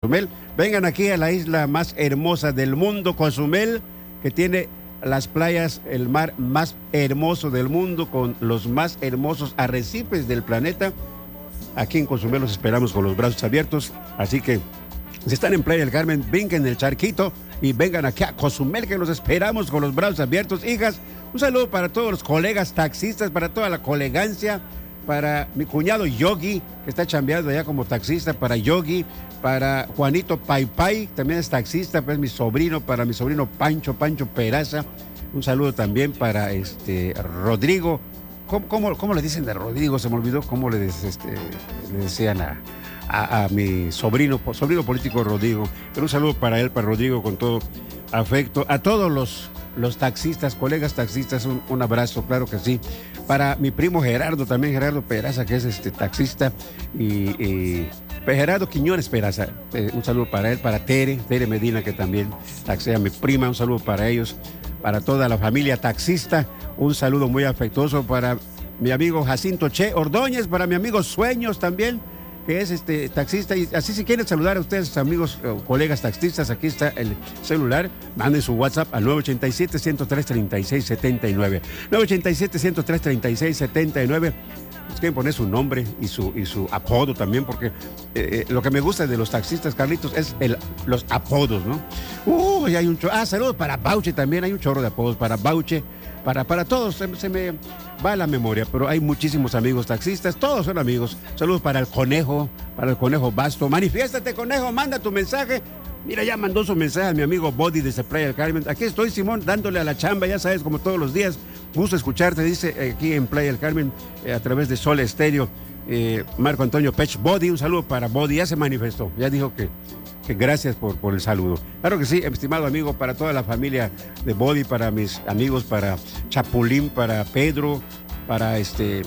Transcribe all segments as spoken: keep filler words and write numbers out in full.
Cozumel. Vengan aquí a la isla más hermosa del mundo, Cozumel, que tiene las playas, el mar más hermoso del mundo, con los más hermosos arrecifes del planeta. Aquí en Cozumel los esperamos con los brazos abiertos, así que si están en Playa del Carmen, brinquen el charquito y vengan aquí a Cozumel, que los esperamos con los brazos abiertos. Hijas, un saludo para todos los colegas taxistas, para toda la colegancia, para mi cuñado Yogi, que está chambeando allá como taxista, para Yogi, para Juanito Pai Pai, también es taxista, pues mi sobrino, para mi sobrino Pancho, Pancho Peraza. Un saludo también para este Rodrigo. ¿Cómo, cómo, cómo le dicen de Rodrigo? Se me olvidó cómo le, este, le decían a, a, a mi sobrino, sobrino político Rodrigo. Pero un saludo para él, para Rodrigo, con todo afecto. A todos los, los taxistas, colegas taxistas, un, un abrazo, claro que sí. Para mi primo Gerardo, también Gerardo Peraza, que es este taxista, y, y Gerardo Quiñones Peraza, eh, un saludo para él, para Tere, Tere Medina, que también taxea, mi prima, un saludo para ellos, para toda la familia taxista, un saludo muy afectuoso para mi amigo Jacinto Che Ordóñez, para mi amigo Sueños también, que es este taxista, y así si quieren saludar a ustedes, amigos o colegas taxistas, aquí está el celular, manden su WhatsApp al nueve ochenta y siete, ciento tres, treinta y seis, setenta y nueve, nueve ochenta y siete, ciento tres, treinta y seis, setenta y nueve. Pues quieren poner su nombre y su, y su apodo también, porque eh, eh, lo que me gusta de los taxistas, Carlitos, es el, los apodos, ¿no? Uh, hay un chorro, ah, saludos para Bauche también, hay un chorro de apodos para Bauche, para, para todos, se, se me va la memoria, pero hay muchísimos amigos taxistas, todos son amigos. Saludos para el Conejo, para el Conejo Basto. Manifiéstate, Conejo, manda tu mensaje. Mira, ya mandó su mensaje a mi amigo Body desde Playa del Carmen. Aquí estoy, Simón, dándole a la chamba, ya sabes, como todos los días. Gusto escucharte, dice aquí en Playa del Carmen, eh, a través de Sol Estéreo. Eh, Marco Antonio Pech Body, un saludo para Body, ya se manifestó, ya dijo que, que gracias por, por el saludo. Claro que sí, estimado amigo, para toda la familia de Body, para mis amigos, para Chapulín, para Pedro, para este,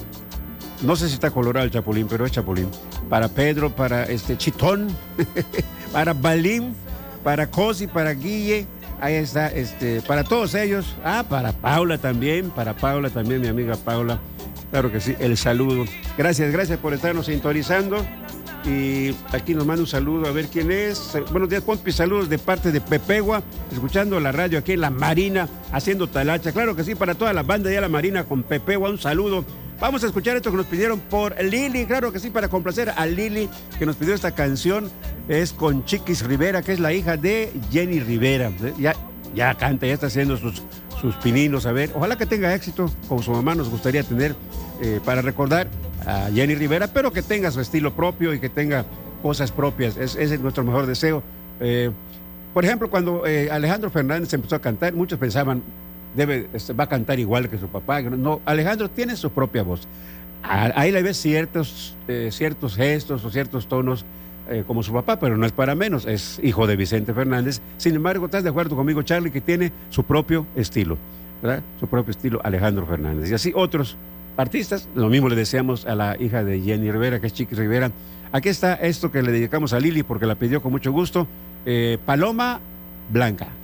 no sé si está colorado el Chapulín, pero es Chapulín, para Pedro, para este Chitón, para Balín, para Cosi, para Guille, ahí está, este, para todos ellos, ah, para Paula también, para Paula también, mi amiga Paula. Claro que sí, el saludo. Gracias, gracias por estarnos sintonizando. Y aquí nos manda un saludo, a ver quién es. Buenos días, Pompi, saludos de parte de Pepegua, escuchando la radio aquí en La Marina, haciendo talacha. Claro que sí, para toda la banda de La Marina con Pepegua, un saludo. Vamos a escuchar esto que nos pidieron por Lili, claro que sí, para complacer a Lili, que nos pidió esta canción. Es con Chiquis Rivera, que es la hija de Jenny Rivera. Ya, ya canta, ya está haciendo sus... sus pininos, a ver, ojalá que tenga éxito, como su mamá nos gustaría tener, eh, para recordar a Jenny Rivera, pero que tenga su estilo propio y que tenga cosas propias, es, ese es nuestro mejor deseo. Eh, por ejemplo, cuando eh, Alejandro Fernández empezó a cantar, muchos pensaban, debe, este, va a cantar igual que su papá. No, Alejandro tiene su propia voz, ahí le ves ciertos, eh, ciertos gestos o ciertos tonos, Eh, como su papá, pero no es para menos, es hijo de Vicente Fernández. Sin embargo, ¿estás de acuerdo conmigo, Charlie, que tiene su propio estilo, ¿verdad? Su propio estilo, Alejandro Fernández. Y así otros artistas, lo mismo le deseamos a la hija de Jenny Rivera, que es Chiquis Rivera. Aquí está esto que le dedicamos a Lili, porque la pidió con mucho gusto, eh, Paloma Blanca.